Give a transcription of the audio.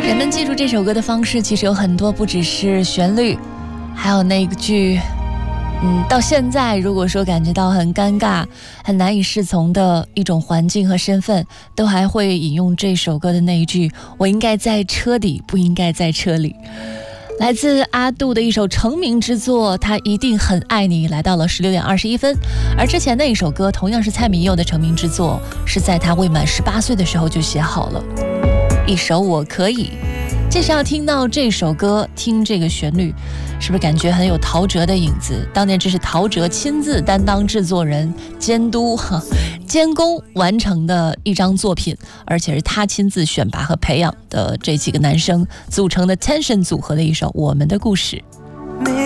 人们记住这首歌的方式其实有很多，不只是旋律，还有那句到现在如果说感觉到很尴尬很难以适从的一种环境和身份，都还会引用这首歌的那一句，我应该在车底不应该在车里。来自阿杜的一首成名之作，他一定很爱你，来到了16点21分。而之前那一首歌同样是蔡旻佑的成名之作，是在他未满18岁的时候就写好了，一首我可以。接下来要听到这首歌，听这个旋律，是不是感觉很有陶喆的影子？当年这是陶喆亲自担当制作人、监督、监工完成的一张作品，而且是他亲自选拔和培养的这几个男生组成的 Tension 组合的一首《我们的故事》。